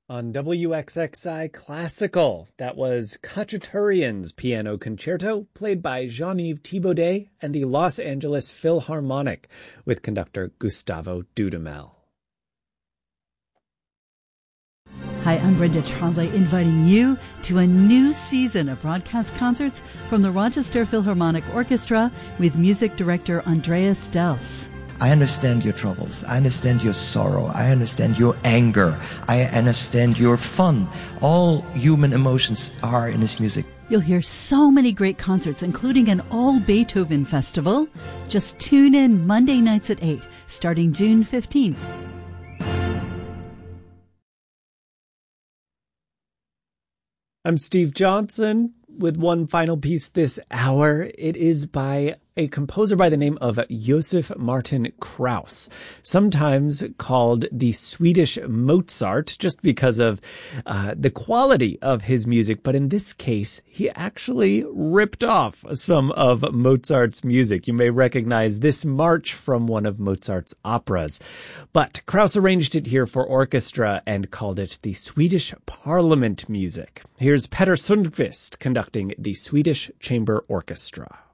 On WXXI Classical, that was Khachaturian's Piano Concerto, played by Jean-Yves Thibaudet and the Los Angeles Philharmonic, with conductor Gustavo Dudamel. Hi, I'm Brenda Tremblay, inviting you to a new season of broadcast concerts from the Rochester Philharmonic Orchestra with music director Andreas Delfs. I understand your troubles. I understand your sorrow. I understand your anger. I understand your fun. All human emotions are in his music. You'll hear so many great concerts, including an all-Beethoven festival. Just tune in Monday nights at 8, starting June 15th. I'm Steve Johnson with one final piece this hour. It is by a composer by the name of Josef Martin Kraus, sometimes called the Swedish Mozart, just because of the quality of his music. But in this case, he actually ripped off some of Mozart's music. You may recognize this march from one of Mozart's operas. But Kraus arranged it here for orchestra and called it the Swedish Parliament music. Here's Petter Sundqvist conducting the Swedish Chamber Orchestra.